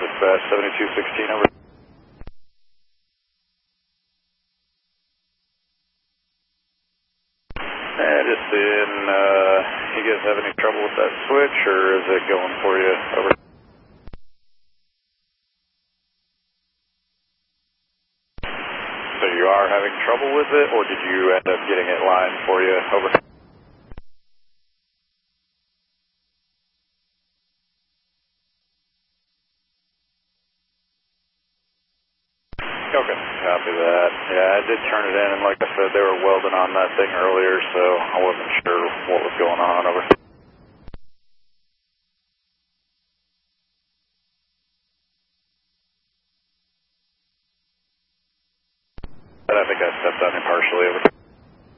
dispatch 7216 over. Just in, you guys have any trouble with that switch, or is it going for you? Over. So you are having trouble with it, or did you end up getting it lined for you? Over. Okay, copy that. Yeah, I did turn it in, and like I said, they were welding on that thing earlier, so I wasn't sure what was going on. Over.